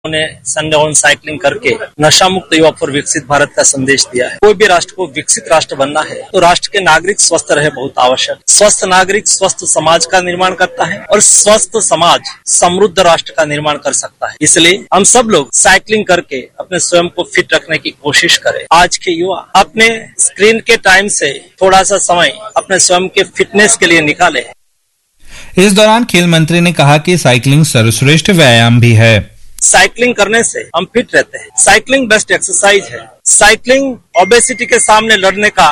उन्होंने Sunday on cycling करके नशा मुक्त युवा पर विकसित भारत का संदेश दिया है। कोई भी राष्ट्र को विकसित राष्ट्र बनना है तो राष्ट्र के नागरिक स्वस्थ रहे बहुत आवश्यक। स्वस्थ नागरिक स्वस्थ समाज का निर्माण करता है और स्वस्थ समाज समृद्ध राष्ट्र का निर्माण कर सकता है। इसलिए हम सब लोग साइकिलिंग करके अपने स्वयं को फिट रखने की कोशिश करें। आज के युवा अपने स्क्रीन के टाइम से थोड़ा सा समय अपने स्वयं के फिटनेस के लिए निकाले। इस दौरान खेल मंत्री ने कहा कि साइकिलिंग सर्वश्रेष्ठ व्यायाम भी है। साइकिलिंग करने से हम फिट रहते हैं। साइकिलिंग बेस्ट एक्सरसाइज है। साइकिलिंग ओबेसिटी के सामने लड़ने का